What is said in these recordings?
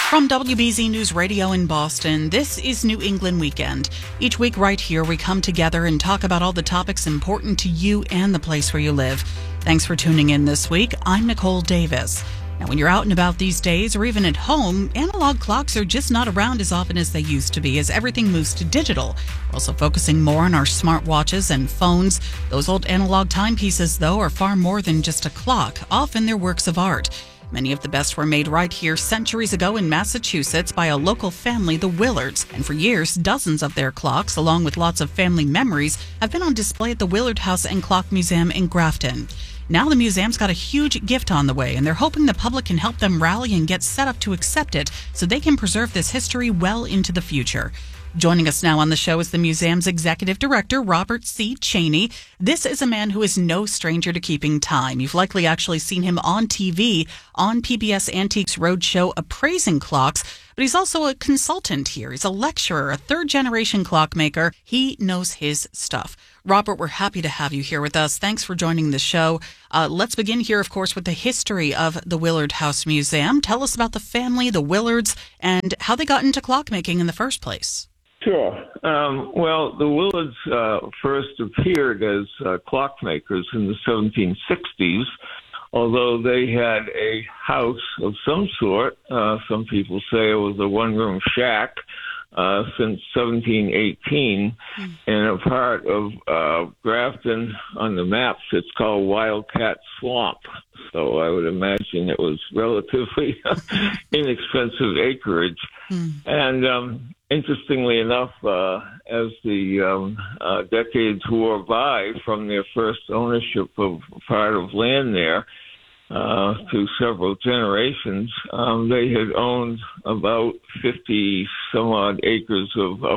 From WBZ News Radio in Boston, this is New England Weekend. Each week right here, we come together and talk about all the topics important to you and the place where you live. Thanks for tuning in this week. I'm Nicole Davis. Now, when you're out and about these days, or even at home, analog clocks are just not around as often as they used to be as everything moves to digital. We're also focusing more on our smartwatches and phones. Those old analog timepieces, though, are far more than just a clock. Often they're works of art. Many of the best were made right here centuries ago in Massachusetts by a local family, the Willards. And for years, dozens of their clocks, along with lots of family memories, have been on display at the Willard House and Clock Museum in Grafton. Now the museum's got a huge gift on the way, and they're hoping the public can help them rally and get set up to accept it so they can preserve this history well into the future. Joining us now on the show is the museum's executive director, Robert C. Cheney. This is a man who is no stranger to keeping time. You've likely actually seen him on TV on PBS Antiques Roadshow appraising clocks, but he's also a consultant here. He's a lecturer, a third-generation clockmaker. He knows his stuff. Robert, we're happy to have you here with us. Thanks for joining the show. Let's begin here, of course, with the history of the Willard House Museum. Tell us about the family, the Willards, and how they got into clockmaking in the first place. Sure. Well, the Willards first appeared as clockmakers in the 1760s, although they had a house of some sort. Some people say it was a one-room shack since 1718 in a part of Grafton. On the maps, it's called Wildcat Swamp. So I would imagine it was relatively inexpensive acreage. And interestingly enough, as the decades wore by from their first ownership of part of land there to several generations, they had owned about 40-some-odd acres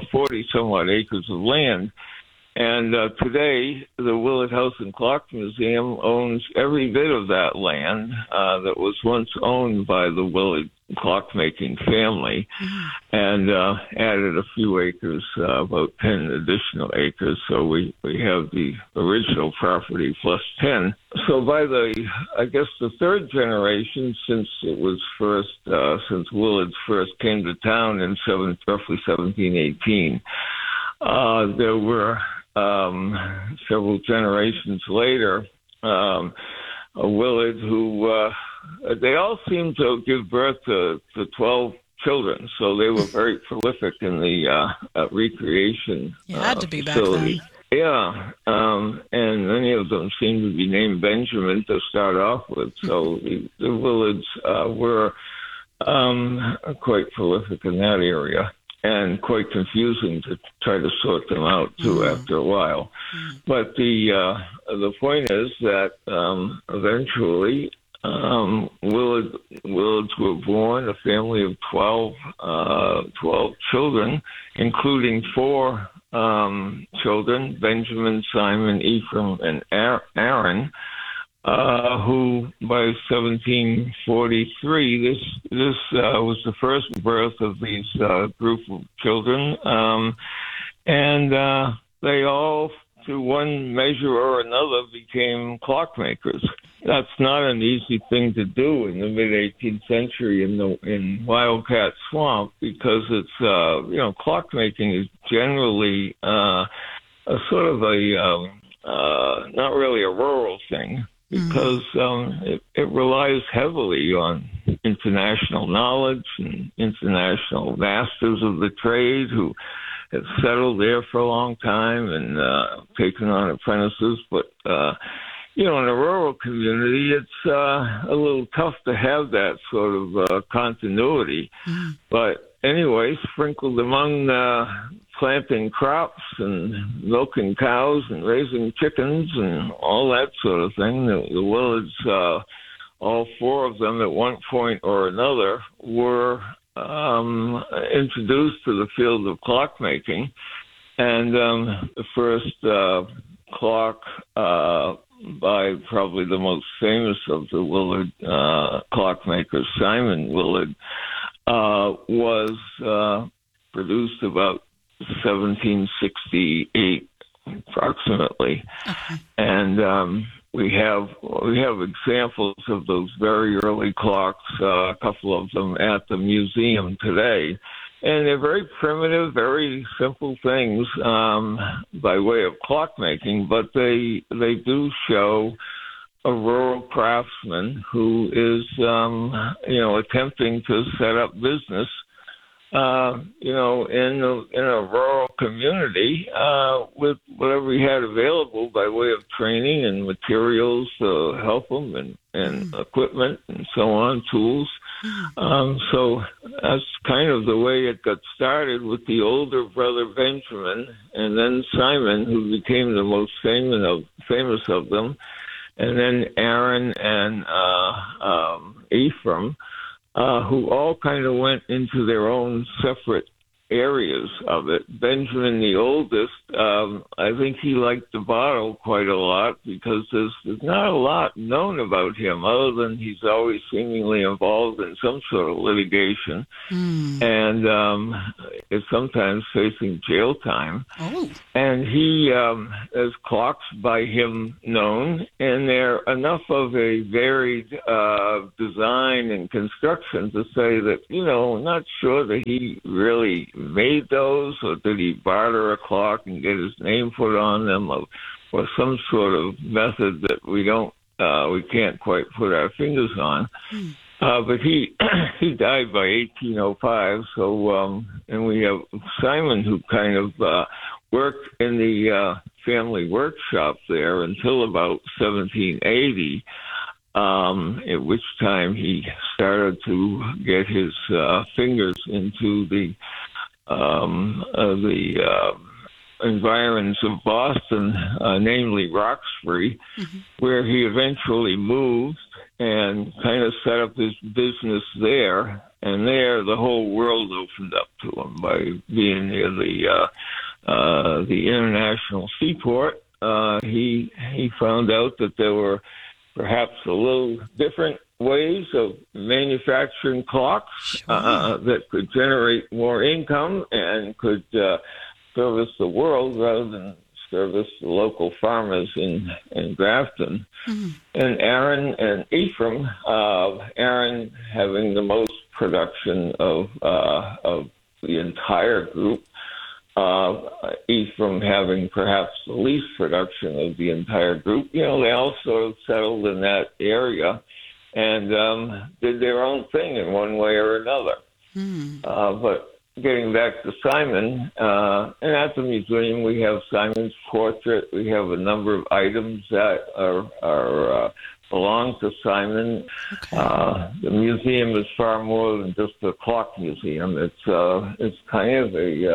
of land. And today, the Willard House and Clock Museum owns every bit of that land that was once owned by the Willard clockmaking family, and added a few acres, about 10 additional acres. So we have the original property plus 10. So by the third generation, since Willards first came to town in roughly 1718, there were several generations later, Willard, who they all seemed to give birth to 12 children, so they were very prolific in the recreation. You had to be facility. Back then. Yeah, and many of them seemed to be named Benjamin to start off with. So the Willards were quite prolific in that area, and quite confusing to try to sort them out too after a while. But the point is that eventually Willards were born, a family of 12 children, including 4 children: Benjamin, Simon, Ephraim, and Aaron. Who by 1743, this was the first birth of these group of children, and they all, to one measure or another, became clockmakers. That's not an easy thing to do in the mid-18th century in Wildcat Swamp, because it's clockmaking is generally a sort of a not really a rural thing, because it relies heavily on international knowledge and international masters of the trade who have settled there for a long time and taken on apprentices. But, in a rural community, it's a little tough to have that sort of continuity. But anyway, sprinkled among planting crops and milking cows and raising chickens and all that sort of thing, the Willards, all 4 of them at one point or another, were introduced to the field of clockmaking. And the first clock by probably the most famous of the Willard clockmakers, Simon Willard, was produced about 1768 approximately. And we have examples of those very early clocks, a couple of them at the museum today. And they're very primitive, very simple things by way of clockmaking, but they do show a rural craftsman who is, attempting to set up business, in a rural community with whatever he had available by way of training and materials to help him and equipment and so on, tools. So that's kind of the way it got started with the older brother Benjamin, and then Simon, who became the most famous of them, and then Aaron and Ephraim, who all kind of went into their own separate areas of it. Benjamin, the oldest, I think he liked the bottle quite a lot because there's not a lot known about him other than he's always seemingly involved in some sort of litigation and is sometimes facing jail time. Oh. And he has clocks by him known, and they're enough of a varied design and construction to say that, not sure that he really made those, or did he barter a clock and get his name put on them, or some sort of method that we can't quite put our fingers on. But he died by 1805. So and we have Simon, who kind of worked in the family workshop there until about 1780. At which time he started to get his fingers into the environs of Boston, namely Roxbury, where he eventually moved and kind of set up his business there. And there, the whole world opened up to him by being near the international seaport. He found out that there were perhaps a little different ways of manufacturing clocks that could generate more income and could service the world rather than service the local farmers in Grafton. And Aaron and Ephraim, Aaron having the most production of the entire group, Ephraim having perhaps the least production of the entire group. They all sort of settled in that area and did their own thing in one way or another. But getting back to Simon, and at the museum we have Simon's portrait. We have a number of items that are belong to Simon. Okay. The museum is far more than just a clock museum. It's kind of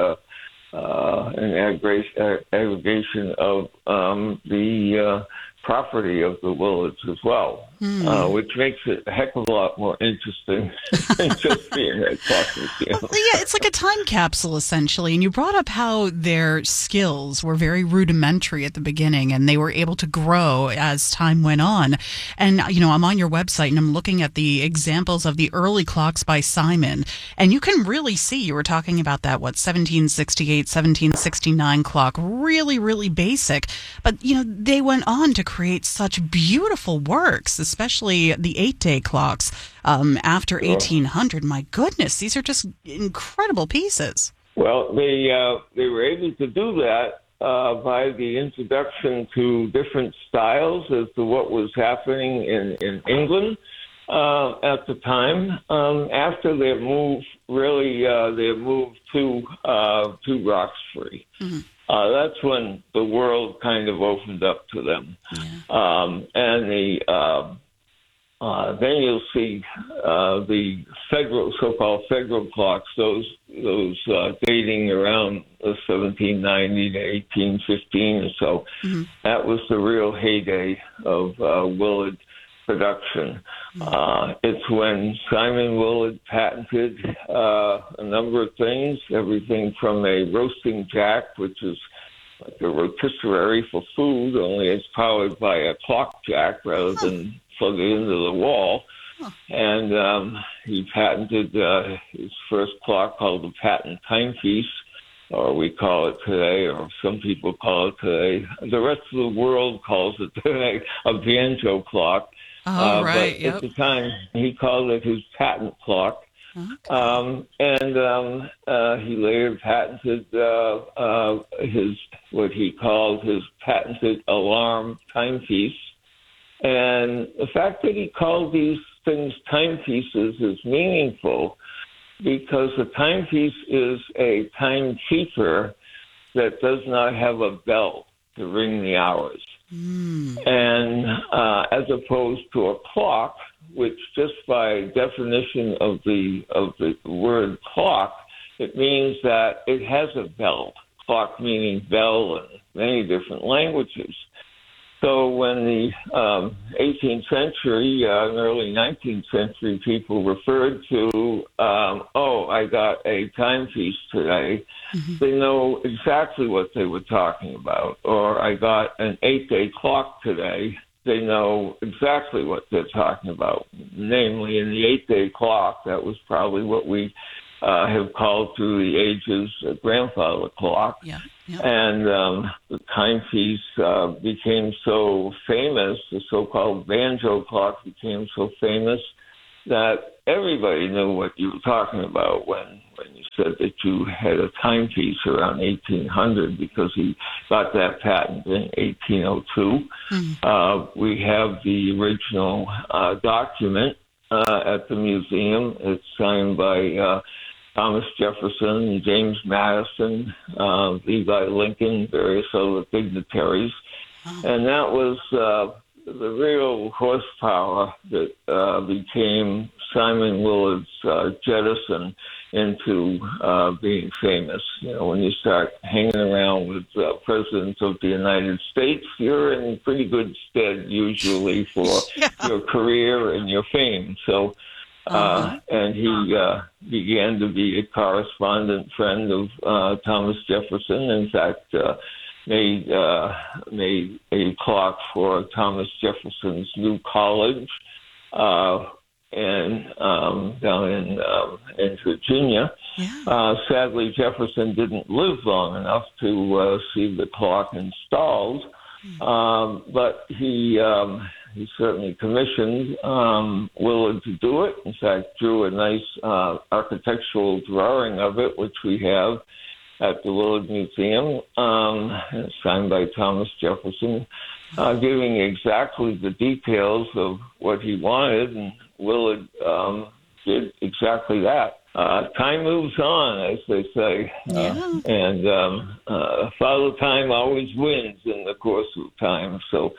an aggregation of the property of the Willards as well, which makes it a heck of a lot more interesting than just being a clock museum. Well, yeah, it's like a time capsule, essentially. And you brought up how their skills were very rudimentary at the beginning, and they were able to grow as time went on. And, I'm on your website, and I'm looking at the examples of the early clocks by Simon, and you can really see, you were talking about that, 1768, 1769 clock, really, really basic. But, they went on to create such beautiful works, especially the 8-day clocks after 1800. My goodness, these are just incredible pieces. Well, they were able to do that by the introduction to different styles as to what was happening in England at the time. After their move, their move to Roxbury. That's when the world kind of opened up to them. Yeah. Then you'll see the so-called federal clocks, those dating around 1790 to 1815 or so. That was the real heyday of Willard production. It's when Simon Willard patented a number of things, everything from a roasting jack, which is like a rotisserie for food, only it's powered by a clock jack rather than plug it into the wall. And he patented his first clock called the patent timepiece. or we call it today, or some people call it today. The rest of the world calls it today a banjo clock. Oh, right. But at the time, he called it his patent clock. Okay. He later patented his what he called his patented alarm timepiece. And the fact that he called these things timepieces is meaningful because a timepiece is a timekeeper that does not have a bell to ring the hours. And as opposed to a clock, which just by definition of the word clock, it means that it has a bell. Clock meaning bell in many different languages. So when the 18th century and early 19th century people referred to, I got a timepiece today, they know exactly what they were talking about. Or I got an 8-day clock today, they know exactly what they're talking about. Namely, in the 8-day clock, that was probably what we have called through the ages a grandfather clock. Yeah. And the timepiece became so famous, the so-called banjo clock became so famous that everybody knew what you were talking about when you said that you had a timepiece around 1800 because he got that patent in 1802. We have the original document at the museum. It's signed by Thomas Jefferson, James Madison, Levi Lincoln, various other dignitaries. And that was the real horsepower that became Simon Willard's jettison into being famous. You know, when you start hanging around with presidents of the United States, you're in pretty good stead usually for your career and your fame. So, and he began to be a correspondent friend of Thomas Jefferson. In fact, made a clock for Thomas Jefferson's new college, and down in Virginia. Sadly, Jefferson didn't live long enough to see the clock installed, but he certainly commissioned Willard to do it. In fact, drew a nice architectural drawing of it, which we have at the Willard Museum, signed by Thomas Jefferson, giving exactly the details of what he wanted, and Willard did exactly that. Time moves on, as they say, and Father Time always wins in the course of time. So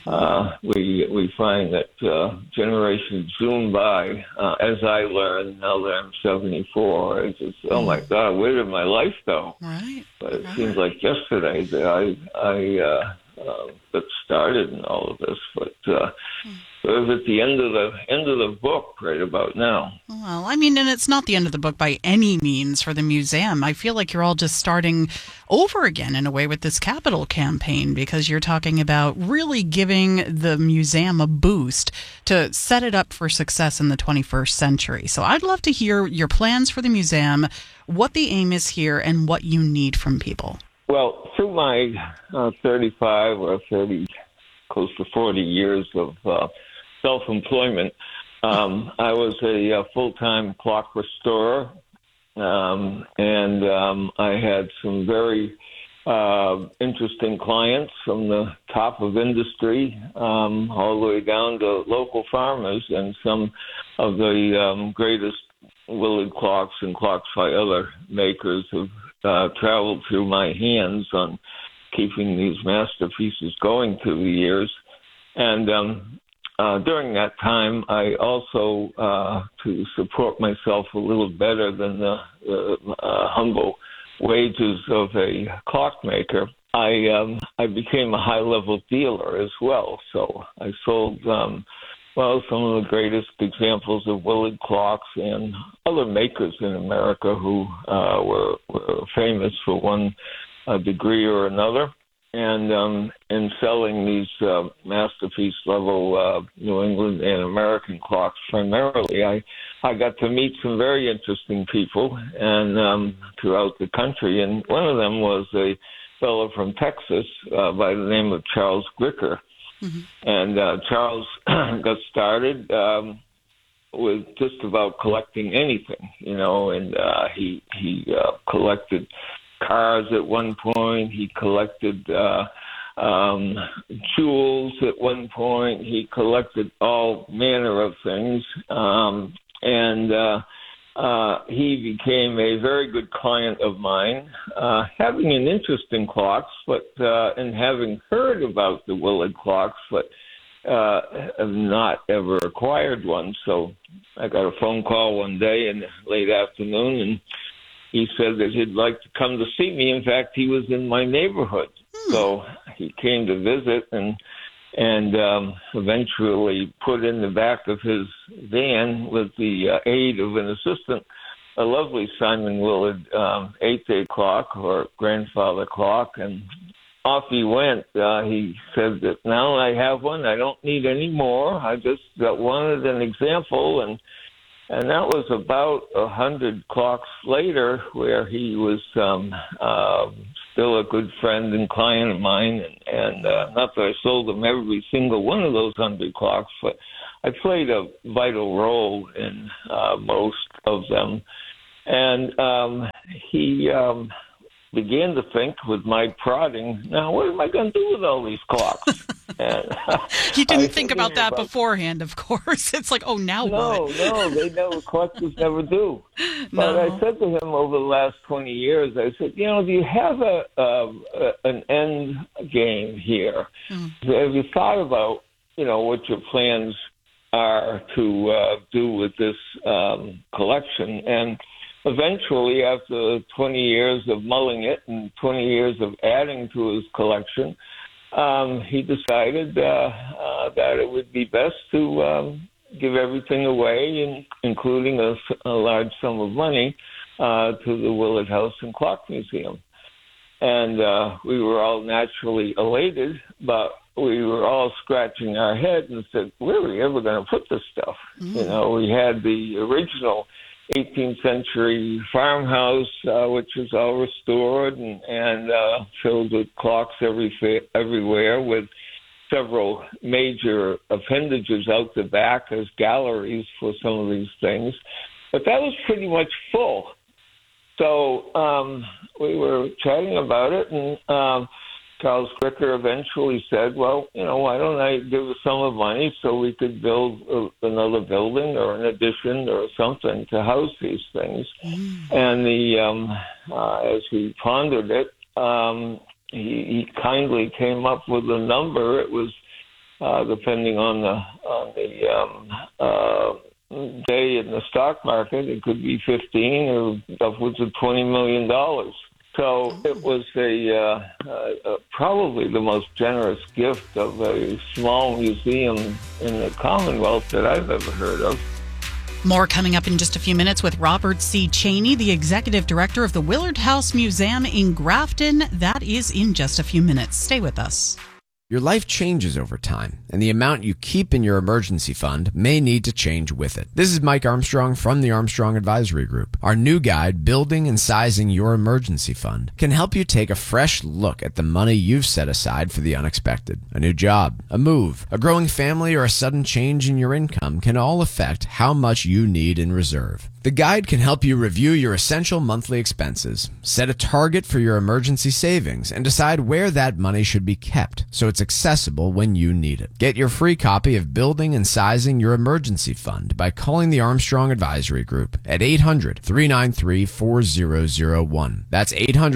we find that generations zoom by. As I learned, now that I'm 74, it's just, oh my God, where did my life go? Right. But it seems like yesterday that I got started in all of this, but we're at the end of the book right about now. Well, I mean, and it's not the end of the book by any means for the museum. I feel like you're all just starting over again in a way with this capital campaign, because you're talking about really giving the museum a boost to set it up for success in the 21st century. So I'd love to hear your plans for the museum, what the aim is here, and what you need from people. Well, through my 35 or 30, close to 40 years of self-employment, I was a full-time clock restorer, and I had some very interesting clients from the top of industry all the way down to local farmers, and some of the greatest Willard clocks and clocks by other makers have traveled through my hands on keeping these masterpieces going through the years. And during that time, I also, to support myself a little better than the humble wages of a clockmaker, I became a high-level dealer as well. So I sold, some of the greatest examples of Willard clocks and other makers in America who were famous for one degree or another. and selling these masterpiece level New England and American clocks primarily. I got to meet some very interesting people and throughout the country, and one of them was a fellow from Texas by the name of Charles Gricker. Mm-hmm. And Charles got started with just about collecting anything, and he collected cars at one point. He collected jewels at one point. He collected all manner of things, and he became a very good client of mine, having an interest in clocks, but and having heard about the Willard clocks, but have not ever acquired one. So I got a phone call one day in the late afternoon, and he said that he'd like to come to see me. In fact, he was in my neighborhood. So he came to visit and eventually put in the back of his van with the aid of an assistant a lovely Simon Willard 8-day clock or grandfather clock, and off he went. He said that now I have one, I don't need any more. I just wanted an example, and that was about 100 clocks later, where he was still a good friend and client of mine, and not that I sold him every single one of those 100 clocks, but I played a vital role in most of them. And he began to think, with my prodding, now what am I going to do with all these clocks? And you didn't think about that beforehand, of course. It's like, oh, now what? No, they never, collectors never do. But I said to him over the last 20 years, I said, do you have an end game here? Have you thought about, what your plans are to do with this collection? And eventually, after 20 years of mulling it and 20 years of adding to his collection, he decided that it would be best to give everything away, including a large sum of money, to the Willard House and Clock Museum. And we were all naturally elated, but we were all scratching our head and said, where are we ever going to put this stuff? We had the original 18th century farmhouse, which was all restored and filled with clocks everywhere, with several major appendages out the back as galleries for some of these things. But that was pretty much full. So we were chatting about it, and Charles Gricker eventually said, well, why don't I give a sum of money so we could build another building or an addition or something to house these things. And as we pondered it, he kindly came up with a number. It was, depending on the day in the stock market, it could be 15 or upwards of $20 million. So it was probably the most generous gift of a small museum in the Commonwealth that I've ever heard of. More coming up in just a few minutes with Robert C. Cheney, the executive director of the Willard House Museum in Grafton. That is in just a few minutes. Stay with us. Your life changes over time, and the amount you keep in your emergency fund may need to change with it. This is Mike Armstrong from the Armstrong Advisory Group. Our new guide, Building and Sizing Your Emergency Fund, can help you take a fresh look at the money you've set aside for the unexpected. A new job, a move, a growing family, or a sudden change in your income can all affect how much you need in reserve. The guide can help you review your essential monthly expenses, set a target for your emergency savings, and decide where that money should be kept so it's accessible when you need it. Get your free copy of Building and Sizing Your Emergency Fund by calling the Armstrong Advisory Group at 800-393-4001. That's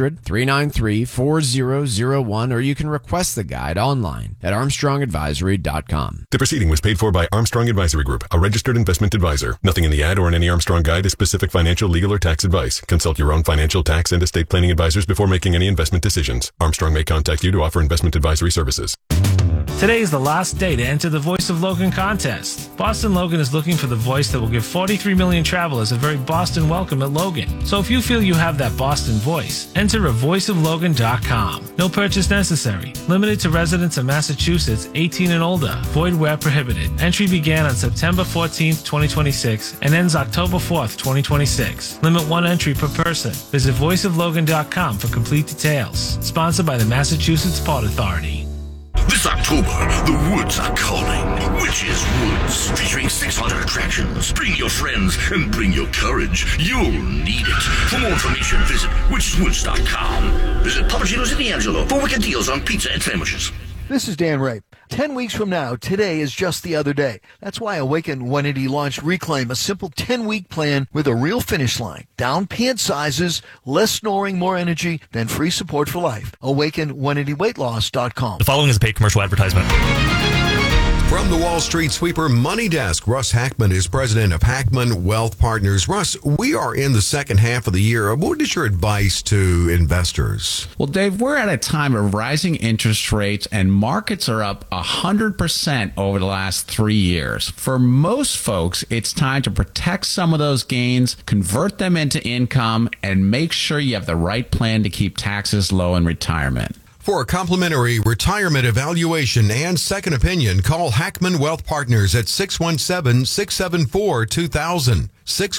800-393-4001, or you can request the guide online at armstrongadvisory.com. The proceeding was paid for by Armstrong Advisory Group, a registered investment advisor. Nothing in the ad or in any Armstrong guide is specific financial, legal, or tax advice. Consult your own financial, tax, and estate planning advisors before making any investment decisions. Armstrong may contact you to offer investment advisory services. Today is the last day to enter the Voice of Logan contest. Boston Logan is looking for the voice that will give 43 million travelers a very Boston welcome at Logan. So if you feel you have that Boston voice, enter at voiceoflogan.com. No purchase necessary. Limited to residents of Massachusetts 18 and older. Void where prohibited. Entry began on September 14th, 2026 and ends October 4th, 2026. Limit 1 entry per person. Visit voiceoflogan.com for complete details. Sponsored by the Massachusetts Port Authority. This October, the woods are calling. Witches Woods, featuring 600 attractions. Bring your friends and bring your courage. You'll need it. For more information, visit witcheswoods.com. Visit Papagino's in D'Angelo for wicked deals on pizza and sandwiches. This is Dan Ray. 10 weeks from now, today is just the other day. That's why Awaken 180 launched Reclaim, a simple 10-week plan with a real finish line. Down pant sizes, less snoring, more energy, then free support for life. Awaken180weightloss.com. The following is a paid commercial advertisement. From the Wall Street Sweeper Money Desk, Russ Hackman is president of Hackman Wealth Partners. Russ, we are in the second half of the year. What is your advice to investors? Well, Dave, we're at a time of rising interest rates and markets are up 100% over the last 3 years. For most folks, it's time to protect some of those gains, convert them into income, and make sure you have the right plan to keep taxes low in retirement. For a complimentary retirement evaluation and second opinion, call Hackman Wealth Partners at 617-674-2000.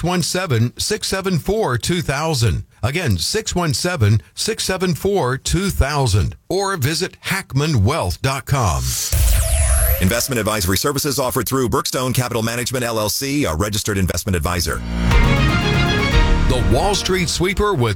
617-674-2000. Again, 617-674-2000. Or visit hackmanwealth.com. Investment advisory services offered through Brookstone Capital Management, LLC, a registered investment advisor. The Wall Street Sweeper with